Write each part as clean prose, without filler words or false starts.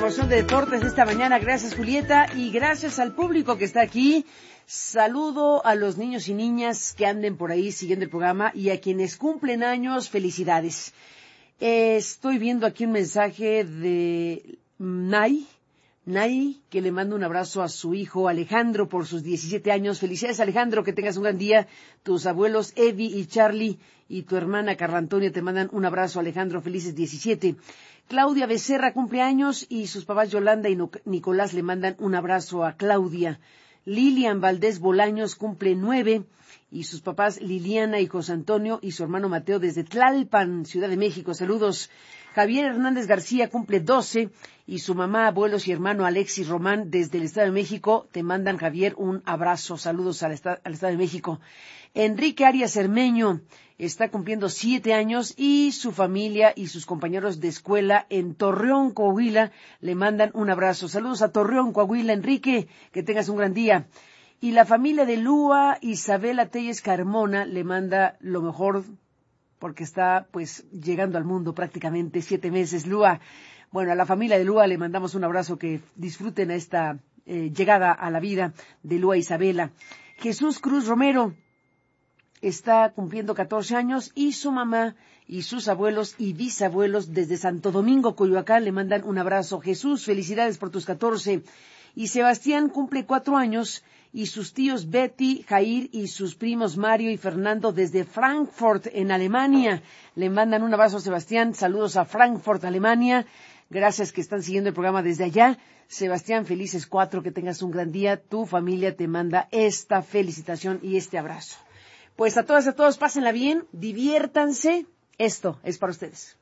promoción de tortas esta mañana. Gracias, Julieta, y gracias al público que está aquí. Saludo a los niños y niñas que anden por ahí siguiendo el programa y a quienes cumplen años, felicidades. Estoy viendo aquí un mensaje de Nay, que le manda un abrazo a su hijo Alejandro por sus 17 años. Felicidades, Alejandro, que tengas un gran día. Tus abuelos Evi y Charlie y tu hermana Carla Antonia te mandan un abrazo, Alejandro, felices 17. Claudia Becerra cumple años y sus papás Yolanda y Nicolás le mandan un abrazo a Claudia. Lilian Valdés Bolaños cumple 9 y sus papás Liliana y José Antonio y su hermano Mateo desde Tlalpan, Ciudad de México. Saludos. Javier Hernández García cumple 12 y su mamá, abuelos y hermano Alexis Román desde el Estado de México te mandan, Javier, un abrazo. Saludos al Estado de México. Enrique Arias Cermeño está cumpliendo 7 años y su familia y sus compañeros de escuela en Torreón, Coahuila, le mandan un abrazo. Saludos a Torreón, Coahuila. Enrique, que tengas un gran día. Y la familia de Lua Isabela Telles Carmona le manda lo mejor porque está pues llegando al mundo prácticamente 7 meses. Lua, bueno, a la familia de Lua le mandamos un abrazo, que disfruten a esta llegada a la vida de Lua Isabela. Jesús Cruz Romero está cumpliendo 14 años y su mamá y sus abuelos y bisabuelos desde Santo Domingo, Coyoacán, le mandan un abrazo. Jesús, felicidades por tus 14. Y Sebastián cumple 4 años y sus tíos Betty, Jair y sus primos Mario y Fernando desde Frankfurt, en Alemania. Le mandan un abrazo a Sebastián. Saludos a Frankfurt, Alemania. Gracias que están siguiendo el programa desde allá. Sebastián, felices 4, que tengas un gran día. Tu familia te manda esta felicitación y este abrazo. Pues a todas y a todos, pásenla bien, diviértanse. Esto es para ustedes.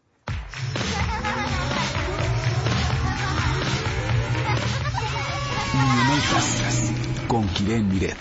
Con Kiren Miret.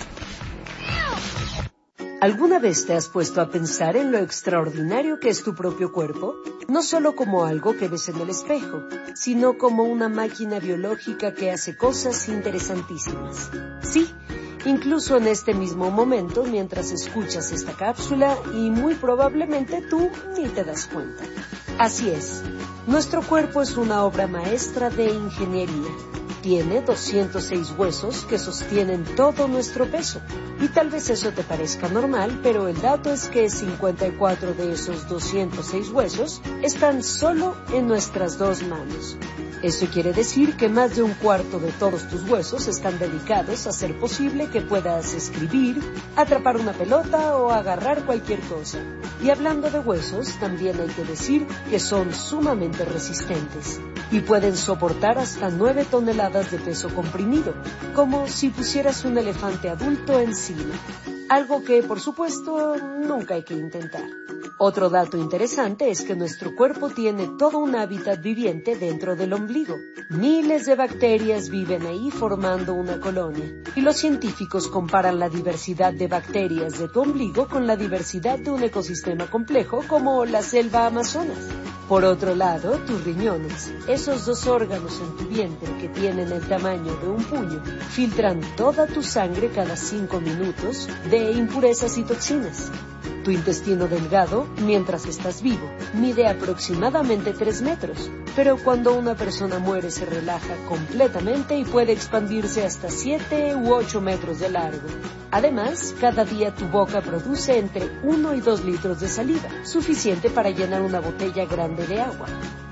¿Alguna vez te has puesto a pensar en lo extraordinario que es tu propio cuerpo? No solo como algo que ves en el espejo, sino como una máquina biológica que hace cosas interesantísimas. Sí, incluso en este mismo momento, mientras escuchas esta cápsula, y muy probablemente tú ni te das cuenta. Así es, nuestro cuerpo es una obra maestra de ingeniería. Tiene 206 huesos que sostienen todo nuestro peso. Y tal vez eso te parezca normal, pero el dato es que 54 de esos 206 huesos están solo en nuestras 2 manos. Eso quiere decir que más de un cuarto de todos tus huesos están dedicados a hacer posible que puedas escribir, atrapar una pelota o agarrar cualquier cosa. Y hablando de huesos, también hay que decir que son sumamente resistentes y pueden soportar hasta 9 toneladas de peso comprimido, como si pusieras un elefante adulto encima. Algo que, por supuesto, nunca hay que intentar. Otro dato interesante es que nuestro cuerpo tiene todo un hábitat viviente dentro del ombligo. Miles de bacterias viven ahí formando una colonia. Y los científicos comparan la diversidad de bacterias de tu ombligo con la diversidad de un ecosistema complejo como la selva amazona. Por otro lado, tus riñones, esos 2 órganos en tu vientre que tienen el tamaño de un puño, filtran toda tu sangre cada 5 minutos de impurezas y toxinas. Tu intestino delgado, mientras estás vivo, mide aproximadamente 3 metros, pero cuando una persona muere se relaja completamente y puede expandirse hasta 7 u 8 metros de largo. Además, cada día tu boca produce entre 1 y 2 litros de saliva, suficiente para llenar una botella grande de agua.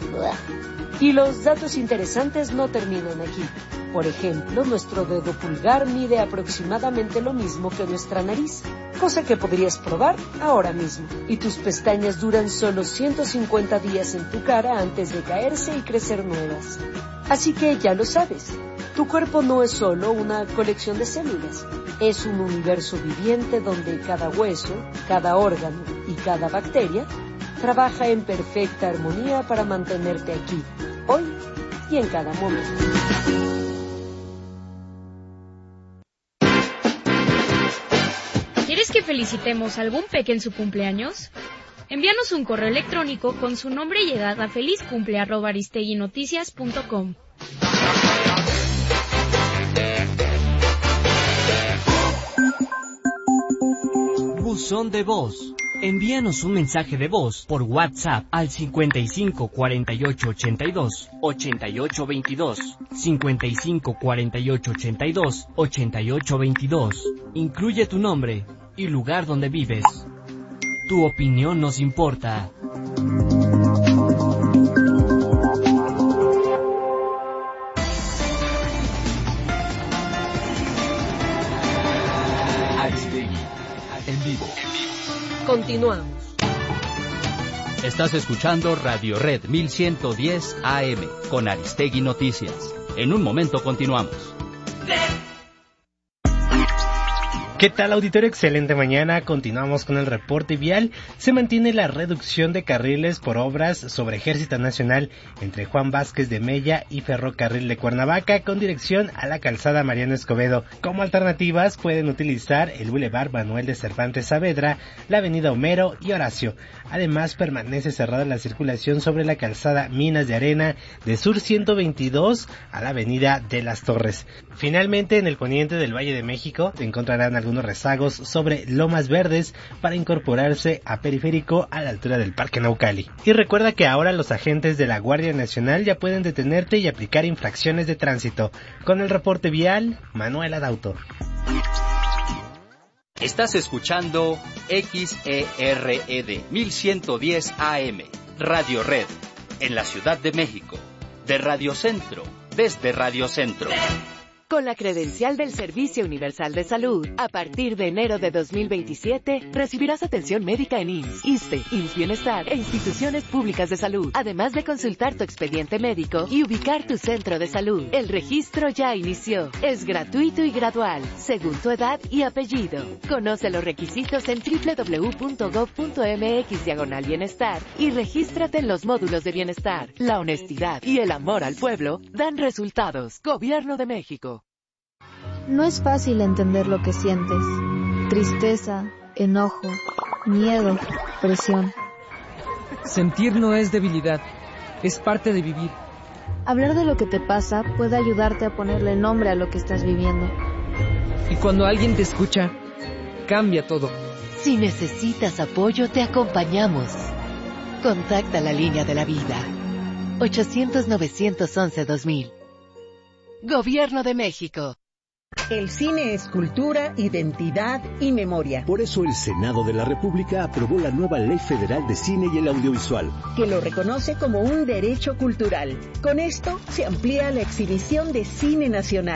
Y los datos interesantes no terminan aquí. Por ejemplo, nuestro dedo pulgar mide aproximadamente lo mismo que nuestra nariz, cosa que podrías probar ahora mismo. Y tus pestañas duran solo 150 días en tu cara antes de caerse y crecer nuevas. Así que ya lo sabes, tu cuerpo no es solo una colección de células, es un universo viviente donde cada hueso, cada órgano y cada bacteria trabaja en perfecta armonía para mantenerte aquí, hoy y en cada momento. ¿Quieres que felicitemos a algún peque en su cumpleaños? Envíanos un correo electrónico con su nombre y edad a felizcumple@aristeguinoticias.com. Buzón de voz. Envíanos un mensaje de voz por WhatsApp al 55 48 82 88 22, 55 48 82 88 22. Incluye tu nombre y lugar donde vives. Tu opinión nos importa. Aristegui, en vivo. Continuamos. Estás escuchando Radio Red 1110 AM con Aristegui Noticias. En un momento continuamos. ¿Qué tal, auditorio? Excelente mañana. Continuamos con el reporte vial. Se mantiene la reducción de carriles por obras sobre Ejército Nacional entre Juan Vázquez de Mella y Ferrocarril de Cuernavaca con dirección a la calzada Mariano Escobedo. Como alternativas pueden utilizar el Boulevard Manuel de Cervantes Saavedra, la avenida Homero y Horacio. Además, permanece cerrada la circulación sobre la calzada Minas de Arena de Sur 122 a la avenida de las Torres. Finalmente, en el poniente del Valle de México encontrarán algunos rezagos sobre Lomas Verdes para incorporarse a Periférico a la altura del Parque Naucali. Y recuerda que ahora los agentes de la Guardia Nacional ya pueden detenerte y aplicar infracciones de tránsito. Con el reporte vial, Manuel Adauto. Estás escuchando XERED 1110 AM, Radio Red, en la Ciudad de México, de Radio Centro, desde Radio Centro. Con la credencial del Servicio Universal de Salud, a partir de enero de 2027, recibirás atención médica en IMSS, ISSSTE, IMSS Bienestar e instituciones públicas de salud, además de consultar tu expediente médico y ubicar tu centro de salud. El registro ya inició. Es gratuito y gradual, según tu edad y apellido. Conoce los requisitos en www.gov.mx/bienestar y regístrate en los módulos de bienestar. La honestidad y el amor al pueblo dan resultados. Gobierno de México. No es fácil entender lo que sientes. Tristeza, enojo, miedo, presión. Sentir no es debilidad, es parte de vivir. Hablar de lo que te pasa puede ayudarte a ponerle nombre a lo que estás viviendo. Y cuando alguien te escucha, cambia todo. Si necesitas apoyo, te acompañamos. Contacta la línea de la vida. 800-911-2000. Gobierno de México. El cine es cultura, identidad y memoria. Por eso el Senado de la República aprobó la nueva Ley Federal de Cine y el Audiovisual, que lo reconoce como un derecho cultural. Con esto se amplía la exhibición de cine nacional.